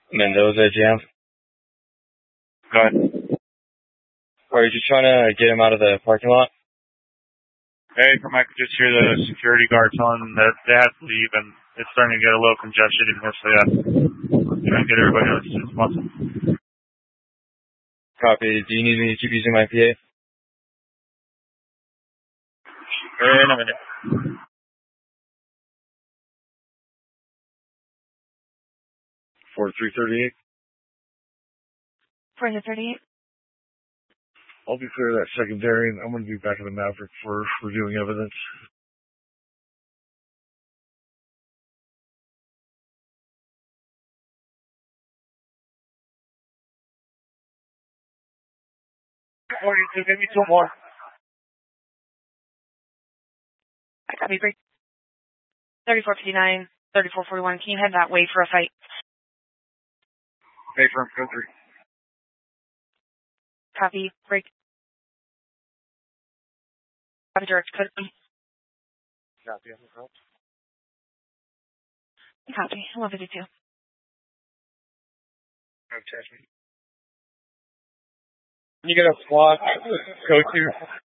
Mendoza Jam. Go ahead. Are you just trying to get him out of the parking lot? Hey, I could just hear the security guard telling them that they have to leave, and it's starting to get a little congested in here, so yeah. Trying to get everybody out as soon as possible. Copy. Do you need me to keep using my PA? In a minute. 4338. 4338. I'll be clear of that secondary, and I'm going to be back in the Maverick for reviewing evidence. Give me two more. I copy. 3459, 3441. Can you head that way for a fight? Pay for him, code 3. Copy. Break. Copy direct. Code 3. Copy. Copy. 152. Can you get a SWAT? Code 2.